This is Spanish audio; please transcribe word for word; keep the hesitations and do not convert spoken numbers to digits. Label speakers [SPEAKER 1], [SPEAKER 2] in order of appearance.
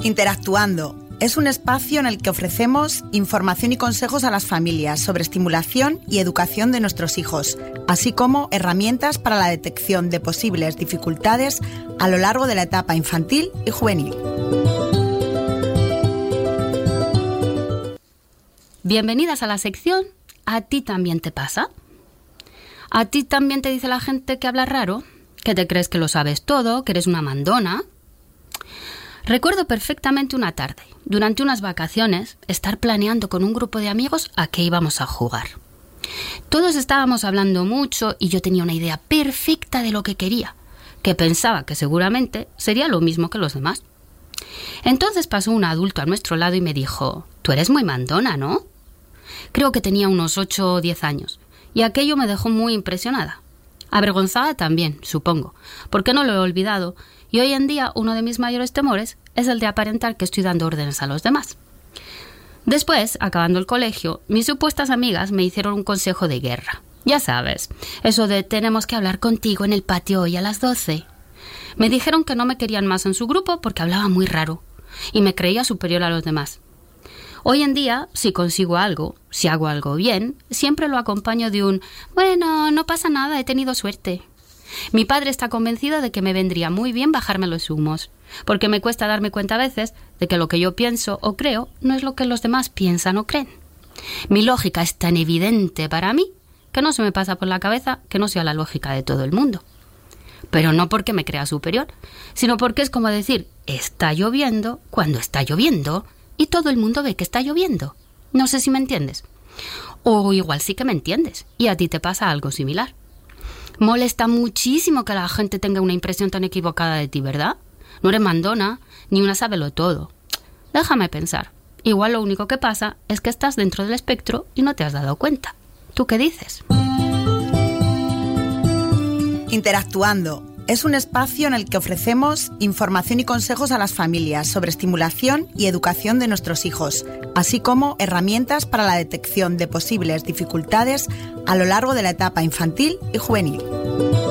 [SPEAKER 1] Interactuando es un espacio en el que ofrecemos información y consejos a las familias sobre estimulación y educación de nuestros hijos, así como herramientas para la detección de posibles dificultades a lo largo de la etapa infantil y juvenil.
[SPEAKER 2] Bienvenidas a la sección ¿A ti también te pasa? ¿A ti también te dice la gente que hablas raro? ¿Que te crees que lo sabes todo? ¿Que eres una mandona? Recuerdo perfectamente una tarde, durante unas vacaciones, estar planeando con un grupo de amigos a qué íbamos a jugar. Todos estábamos hablando mucho y yo tenía una idea perfecta de lo que quería, que pensaba que seguramente sería lo mismo que los demás. Entonces pasó un adulto a nuestro lado y me dijo: «Tú eres muy mandona, ¿no?». Creo que tenía unos ocho o diez años, y aquello me dejó muy impresionada. Avergonzada también, supongo, porque no lo he olvidado, y hoy en día uno de mis mayores temores es el de aparentar que estoy dando órdenes a los demás. Después, acabando el colegio, mis supuestas amigas me hicieron un consejo de guerra. Ya sabes, eso de tenemos que hablar contigo en el patio hoy a las doce. Me dijeron que no me querían más en su grupo porque hablaba muy raro, y me creía superior a los demás. Hoy en día, si consigo algo, si hago algo bien, siempre lo acompaño de un «bueno, no pasa nada, he tenido suerte». Mi padre está convencido de que me vendría muy bien bajarme los humos, porque me cuesta darme cuenta a veces de que lo que yo pienso o creo no es lo que los demás piensan o creen. Mi lógica es tan evidente para mí que no se me pasa por la cabeza que no sea la lógica de todo el mundo. Pero no porque me crea superior, sino porque es como decir «está lloviendo» cuando está lloviendo y todo el mundo ve que está lloviendo. No sé si me entiendes. O igual sí que me entiendes y a ti te pasa algo similar. Molesta muchísimo que la gente tenga una impresión tan equivocada de ti, ¿verdad? No eres mandona, ni una sabelotodo. Déjame pensar. Igual lo único que pasa es que estás dentro del espectro y no te has dado cuenta. ¿Tú qué dices?
[SPEAKER 1] Interactuando es un espacio en el que ofrecemos información y consejos a las familias sobre estimulación y educación de nuestros hijos, así como herramientas para la detección de posibles dificultades a lo largo de la etapa infantil y juvenil.